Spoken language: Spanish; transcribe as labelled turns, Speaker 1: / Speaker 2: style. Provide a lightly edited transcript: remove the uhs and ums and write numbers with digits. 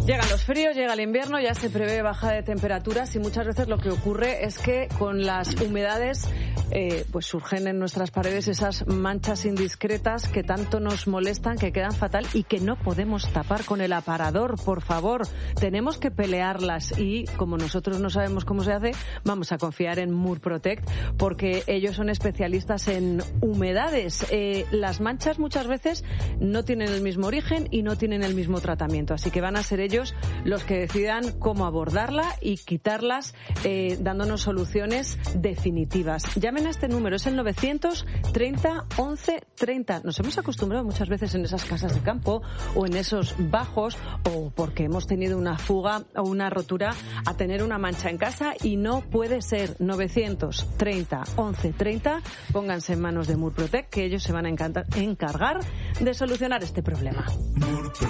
Speaker 1: Llegan los fríos, llega el invierno, ya se prevé bajada de temperaturas y muchas veces lo que ocurre es que con las humedades pues surgen en nuestras paredes esas manchas indiscretas que tanto nos molestan, que quedan fatal y que no podemos tapar con el aparador, por favor. Tenemos que pelearlas y como nosotros no sabemos cómo se hace, vamos a confiar en Murprotect porque ellos son especialistas en humedades. Las manchas muchas veces no tienen el mismo origen y no tienen el mismo tratamiento, así que van a ser ellos los que decidan cómo abordarla y quitarlas, dándonos soluciones definitivas. Llamen a este número, es el 930 11 30. Nos hemos acostumbrado muchas veces en esas casas de campo o en esos bajos o porque hemos tenido una fuga o una rotura a tener una mancha en casa y no puede ser. 930 11 30. Pónganse en manos de Murprotect que ellos se van a encargar de solucionar este problema.